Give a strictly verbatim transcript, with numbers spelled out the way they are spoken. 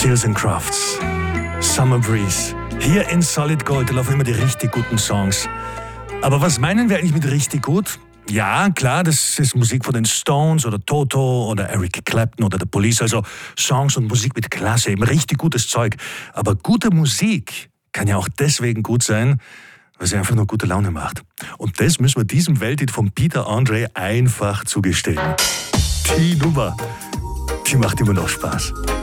Seals and Crafts, Summer Breeze. Hier in Solid Gold, da laufen immer die richtig guten Songs. Aber was meinen wir eigentlich mit richtig gut? Ja, klar, das ist Musik von den Stones oder Toto oder Eric Clapton oder The Police, also Songs und Musik mit Klasse, eben richtig gutes Zeug. Aber gute Musik kann ja auch deswegen gut sein, weil sie einfach nur gute Laune macht. Und das müssen wir diesem Welthit von Peter Andre einfach zugestehen. Die Nummer, die macht immer noch Spaß.